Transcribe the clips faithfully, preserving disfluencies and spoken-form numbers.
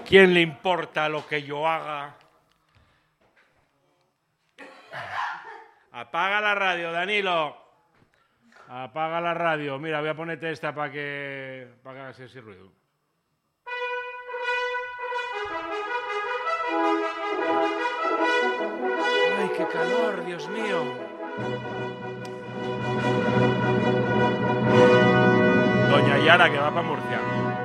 quién le importa lo que yo haga? Apaga la radio, Danilo. Apaga la radio. Mira, voy a ponerte esta para que, para que hagas ese ruido. ¡Ay, qué calor, Dios mío! Doña Yara, que va para Murcia.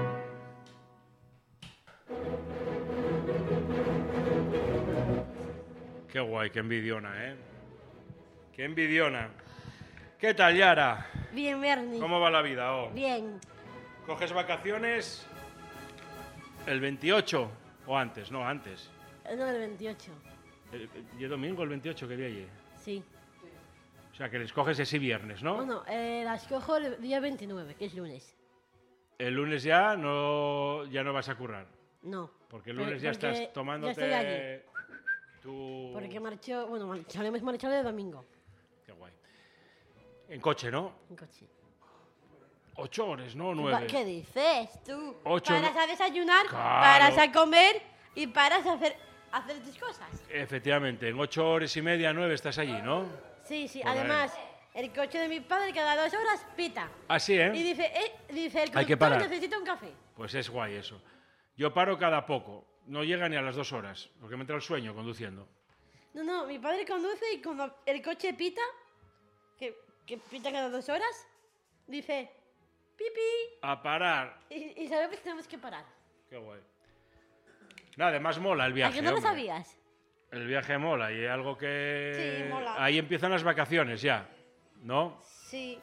Qué guay, qué envidiona, ¿eh? Qué envidiona. ¿Qué tal, Yara? Bien, Bernie. ¿Cómo va la vida? Oh? Bien. ¿Coges vacaciones el veintiocho o antes? No, antes. No, el veintiocho. El, el, el domingo, el veintiocho, que día allí. Sí. O sea, que les coges ese viernes, ¿no? Bueno, eh, las cojo el día veintinueve, que es lunes. El lunes ya no, ya no vas a currar. No. Porque el lunes ya porque estás tomándote... Ya estoy allí. Tu... Porque marchó, bueno, solemos marchar de domingo. Qué guay. En coche, ¿no? En coche. Ocho horas, ¿no? Nueve. ¿Qué dices tú? Ocho, paras no... a desayunar, claro. Paras a comer y paras a hacer, a hacer tus cosas. Efectivamente, en ocho horas y media, nueve estás allí, ¿no? Sí, sí. Joder. Además, el coche de mi padre cada dos horas pita. Así, ¿eh? Y dice, eh, dice el Hay que conductor parar. necesita un café. Pues es guay eso. Yo paro cada poco. No llega ni a las dos horas, porque me entra el sueño conduciendo. No, no, mi padre conduce y cuando el coche pita, que, que pita cada dos horas, dice, pipi. A parar. Y, y sabemos que tenemos que parar. Qué guay. Nada, además mola el viaje. ¿A que no lo hombre. sabías? El viaje mola y es algo que... Sí, mola. Ahí empiezan las vacaciones ya, ¿no? Sí.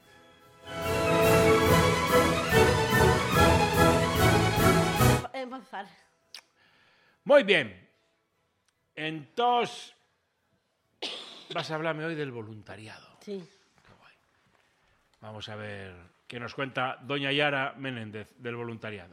Empezar. Muy bien. Entonces, vas a hablarme hoy del voluntariado. Sí. Qué guay. Vamos a ver qué nos cuenta doña Yara Menéndez del voluntariado.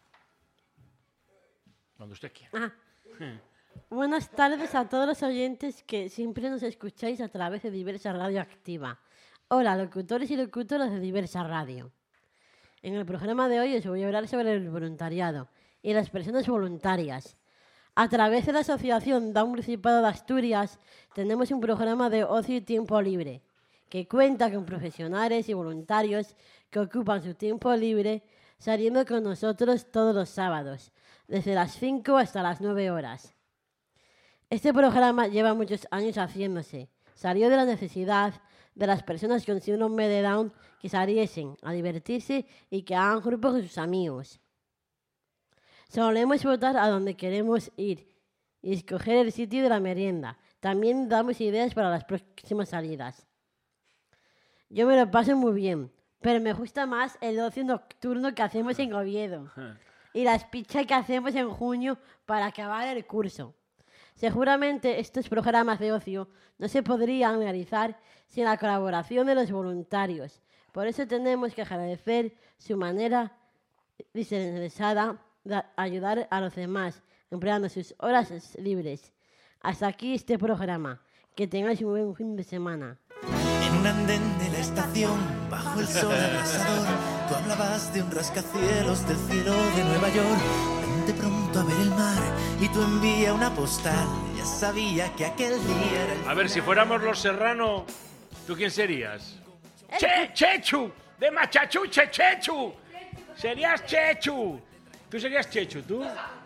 Cuando usted quiera. Ah. Buenas tardes a todos los oyentes que siempre nos escucháis a través de Diversa Radio Activa. Hola, locutores y locutoras de Diversa Radio. En el programa de hoy os voy a hablar sobre el voluntariado y las personas voluntarias. A través de la Asociación D A O Principado de Asturias tenemos un programa de ocio y tiempo libre que cuenta con profesionales y voluntarios que ocupan su tiempo libre saliendo con nosotros todos los sábados, desde las cinco hasta las nueve horas. Este programa lleva muchos años haciéndose. Salió de la necesidad de las personas con síndrome de Down que saliesen a divertirse y que hagan grupos con sus amigos. Solemos votar a donde queremos ir y escoger el sitio de la merienda. También damos ideas para las próximas salidas. Yo me lo paso muy bien, pero me gusta más el ocio nocturno que hacemos en Oviedo y las pizzas que hacemos en junio para acabar el curso. Seguramente estos programas de ocio no se podrían realizar sin la colaboración de los voluntarios. Por eso tenemos que agradecer su manera desinteresada de ayudar a los demás, empleando sus horas libres. Hasta aquí este programa. Que tengáis un buen fin de semana. En un andén de la estación, bajo el sol abrasador, tú hablabas de un rascacielos del cielo de Nueva York. De pronto a ver el mar y tú envía una postal. Ya sabía que aquel día era el... A ver, si fuéramos los Serrano, ¿tú quién serías? ¡Che, Chechu! ¡De Machachuche, Chechu! Serías Chechu. Tú serías Chechu, ¿tú?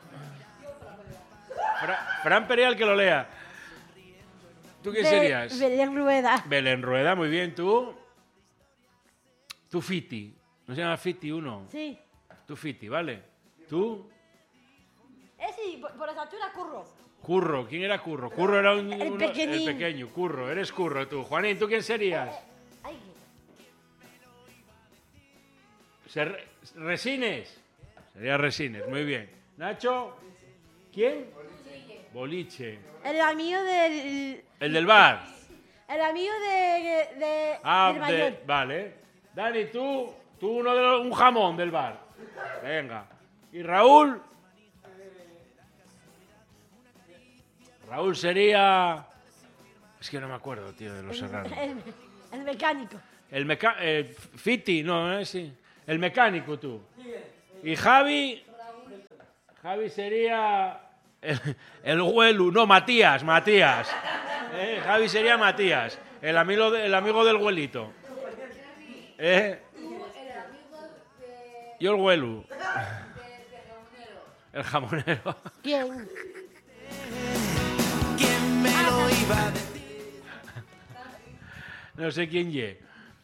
Fra- Fran Pereal, que lo lea. ¿Tú quién Be- serías? Belén Rueda. Belén Rueda, muy bien. ¿Tú? Tú Fiti. ¿No se llama Fiti uno? Sí. Tú Fiti, ¿vale? ¿Tú? Eh, sí, por, por esa altura curro. Curro. ¿Quién era Curro? Curro era un... El uno- pequeñín. el pequeño. Curro. Eres Curro, tú. Juanín, ¿tú quién serías? Ay, Ser- Resines. Sería Resines, muy bien. Nacho. ¿Quién? Boliche. el amigo del... El del bar. El amigo de... de Ah, del de- mayor. vale. Dani, tú, tú uno de los- un jamón del bar. Venga. Y Raúl. Raúl sería... Es que no me acuerdo, tío, de los serranos. El, el mecánico. El meca... eh, Fiti, no, eh, sí. El mecánico, tú. Y Javi... Javi sería el, el Huelu, no, Matías, Matías. ¿Eh? Javi sería Matías, el amigo, de, el amigo del Huelito. ¿Eh? Yo el Huelu. El jamonero. ¿Quién? ¿Quién me lo iba a decir? No sé quién ye.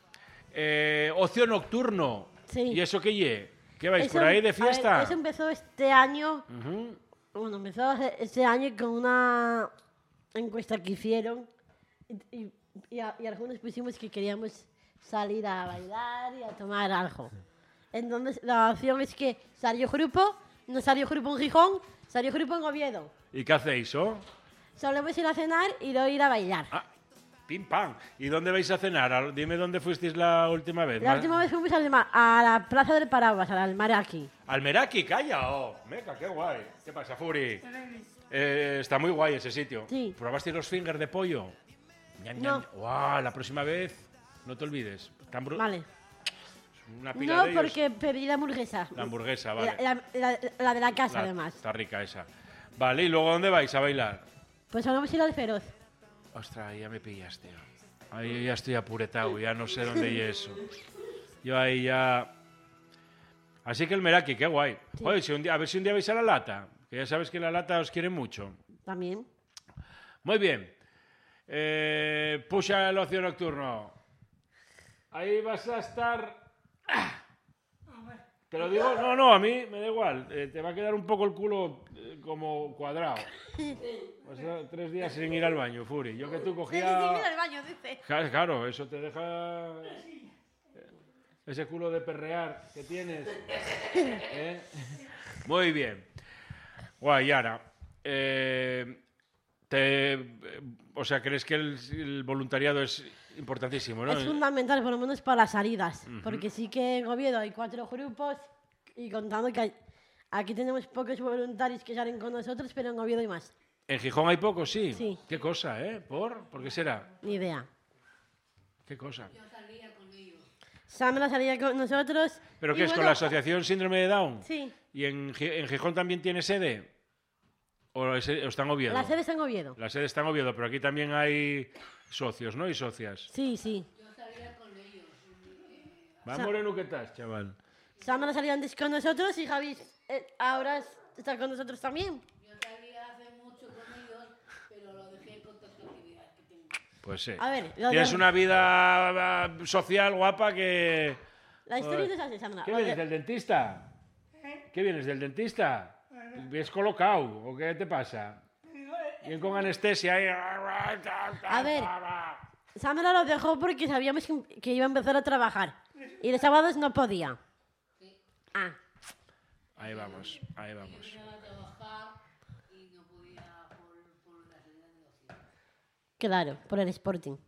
Eh, ocio nocturno. Sí. ¿Y eso qué ye? ¿Qué vais Eso- por ahí de a ver, fiesta? eso empezó este año. Ujú. Bueno, empezó este año con una encuesta que hicieron y, y- y a- y algunos pusimos que queríamos salir a bailar y a tomar algo. Entonces la opción es que salió grupo, no salió grupo en Gijón, salió grupo en Oviedo. ¿Y qué hacéis, oh? Solemos ir a cenar y luego ir a bailar. Ah, pim pam. ¿Y dónde vais a cenar? Al- Dime dónde fuisteis la última vez. La Ma- última vez fuimos al ma- a la Plaza del Paraguas, al Almaraki. Al Meraki, calla. Oh, meca, qué guay. ¿Qué pasa, Furi? Eh, está muy guay ese sitio. Sí. ¿Probasteis los fingers de pollo? Ñam, No. ñam. Guau, la próxima vez, no te olvides. Tan bru- Vale. Una pila No, de ellos. porque pedí la hamburguesa. La hamburguesa, vale. La, la- la- la de la casa, La- además. Está rica esa. Vale, ¿y luego dónde vais a bailar? Pues vamos a ir al Feroz. Ostras, ahí ya me pillaste. Ahí ya estoy apuretado, ya no sé dónde y eso. Yo ahí ya... Así que el Meraki, qué guay. Joder, si un día- a ver si un día vais a la lata, que ya sabes que la lata os quiere mucho. También. Muy bien. Eh, puxa el ocio nocturno. Ahí vas a estar... ¡Ah! Te lo digo, no, no, a mí me da igual. Eh, te va a quedar un poco el culo eh, como cuadrado. Vas a tres días sin ir al baño, Furi. Yo que tú cogía... al baño, dice. Claro, claro, eso te deja ese culo de perrear que tienes. ¿Eh? Muy bien. Guay, Yara. Eh, te, eh, o sea, ¿crees que el, el voluntariado es importantísimo, no? Es fundamental, por lo menos para las salidas. Porque sí que en Oviedo hay cuatro grupos y contando que hay- aquí tenemos pocos voluntarios que salen con nosotros, pero en Oviedo hay más. ¿En Gijón hay pocos? Sí. Sí. ¿Qué cosa, eh? ¿Por? ¿Por qué será? Ni idea. ¿Qué cosa? Sandra salía con nosotros. ¿Pero y qué es, con bueno, la Asociación Síndrome de Down? Sí. ¿Y en, Gi- en Gijón también tiene sede? ¿O, es- o está en Oviedo? La sede está en Oviedo. La sede está en Oviedo, pero aquí también hay socios, ¿no? Y socias. Sí, sí. Va, Sa- Moreno, ¿qué tal, chaval? Sandra salía antes con nosotros y Javi eh, ahora está con nosotros también. Yo salía hace mucho con ellos, pero lo dejé con tantas actividades que tengo. Pues sí. A ver, lo Tienes de- una vida ah, social guapa que... La historia no es así, Sandra. ¿Qué Lo vienes de- del dentista? ¿Qué vienes del dentista? ¿Ves colocado o qué te pasa? Bien con anestesia ahí. A ver. Sandra lo dejó porque sabíamos que, que iba a empezar a trabajar. Y los sábados no podía. Ah, Ahí vamos, ahí vamos. Iba a trabajar y no podía por, por la salida de ocio. claro, por el Sporting.